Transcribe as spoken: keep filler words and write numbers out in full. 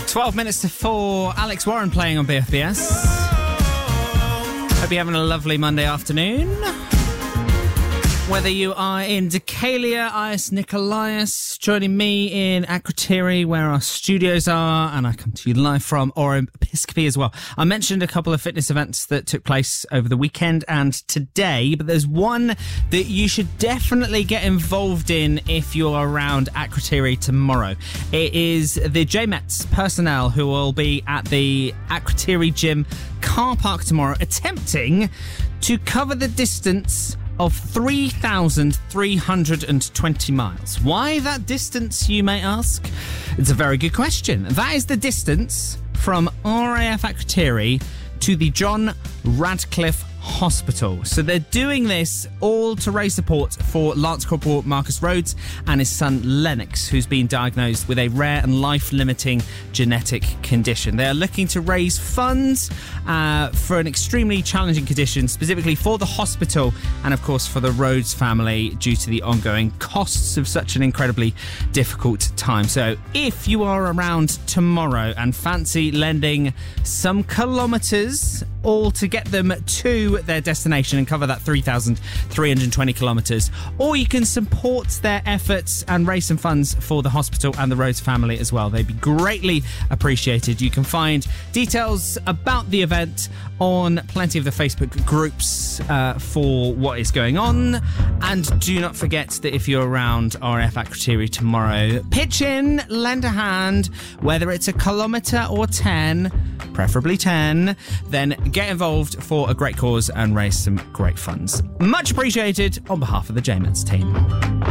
twelve minutes to four, Alex Warren playing on B F B S. Hope you're having a lovely Monday afternoon. Whether you are in Decalia, Ias Nikolaos, joining me in Akrotiri, where our studios are, and I come to you live from, or in Episcopi as well. I mentioned a couple of fitness events that took place over the weekend and today, but there's one that you should definitely get involved in if you're around Akrotiri tomorrow. It is the J METS personnel who will be at the Akrotiri Gym car park tomorrow, attempting to cover the distance of three thousand three hundred twenty miles. Why that distance, you may ask? It's a very good question. That is the distance from R A F Akrotiri to the John Radcliffe Hospital. So they're doing this all to raise support for Lance Corporal Marcus Rhodes and his son Lennox, who's been diagnosed with a rare and life-limiting genetic condition. They are looking to raise funds uh, for an extremely challenging condition, specifically for the hospital and, of course, for the Rhodes family due to the ongoing costs of such an incredibly difficult time. So if you are around tomorrow and fancy lending some kilometres all to get them to their destination and cover that three thousand three hundred twenty kilometres, or you can support their efforts and raise some funds for the hospital and the Rhodes family as well. They'd be greatly appreciated. You can find details about the event on plenty of the Facebook groups uh, for what is going on. And do not forget that if you're around R A F Akrotiri tomorrow, pitch in, lend a hand, whether it's a kilometre or ten, preferably ten, then get involved for a great cause and raise some great funds. Much appreciated on behalf of the J METS team.